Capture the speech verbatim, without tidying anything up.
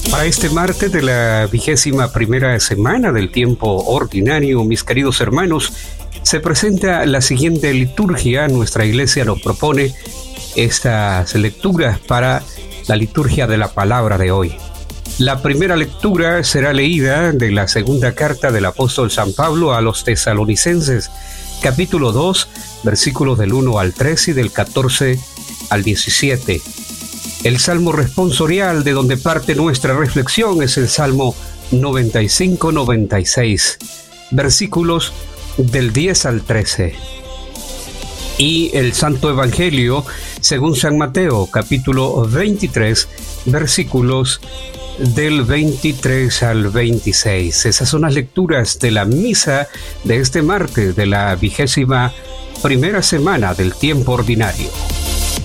Para este martes de la vigésima primera semana del tiempo ordinario, mis queridos hermanos, se presenta la siguiente liturgia. Nuestra iglesia nos propone estas lecturas para la liturgia de la palabra de hoy. La primera lectura será leída de la segunda carta del apóstol San Pablo a los tesalonicenses, capítulo dos, versículos del uno al tres y del catorce al diecisiete. El salmo responsorial de donde parte nuestra reflexión es el Salmo noventa y cinco noventa y seis, versículos del diez al trece. Y el Santo Evangelio según San Mateo, capítulo veintitrés, versículos del veintitrés al veintiséis. Esas son las lecturas de la misa de este martes de la vigésima primera semana del tiempo ordinario.